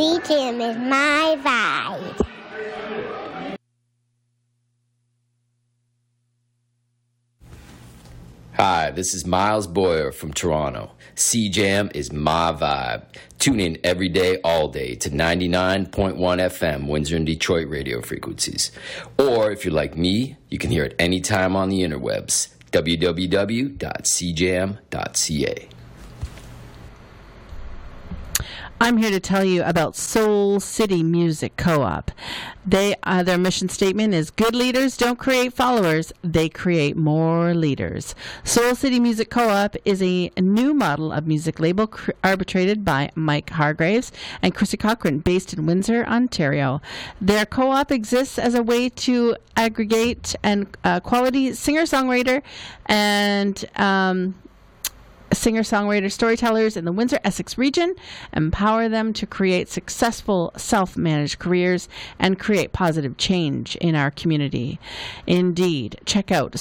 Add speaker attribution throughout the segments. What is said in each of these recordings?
Speaker 1: CJAM is my vibe.
Speaker 2: Hi, this is Miles Boyer from Toronto. CJAM is my vibe. Tune in every day, all day to 99.1 FM, Windsor and Detroit radio frequencies. Or if you're like me, you can hear it anytime on the interwebs, www.cjam.ca.
Speaker 3: I'm here to tell you about Soul City Music Co-op. Their mission statement is good leaders don't create followers, they create more leaders. Soul City Music Co-op is a new model of music label arbitrated by Mike Hargraves and Chrissy Cochran, based in Windsor, Ontario. Their co-op exists as a way to aggregate and quality singer-songwriter and singer-songwriter storytellers in the Windsor-Essex region, empower them to create successful self-managed careers and create positive change in our community. Indeed, check out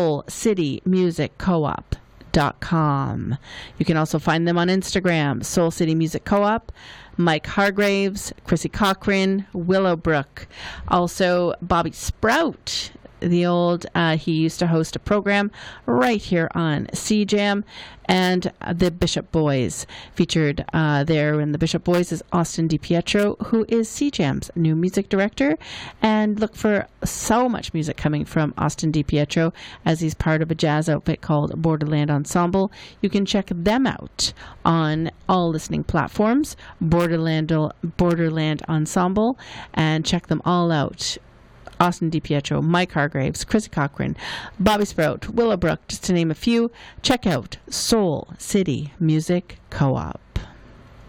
Speaker 3: soulcitymusiccoop.com. You can also find them on Instagram, Soul City Music Co-op, Mike Hargraves, Chrissy Cochran, Willowbrook. Also, Bobby Sprout, he used to host a program right here on CJAM, and the Bishop Boys. Featured there in the Bishop Boys is Austin DiPietro, who is CJAM's new music director. And look for so much music coming from Austin DiPietro as he's part of a jazz outfit called Borderland Ensemble. You can check them out on all listening platforms, Borderland Ensemble, and check them all out. Austin DiPietro, Mike Hargraves, Chrissy Cochran, Bobby Sprout, Willowbrook, just to name a few. Check out Soul City Music Co-op.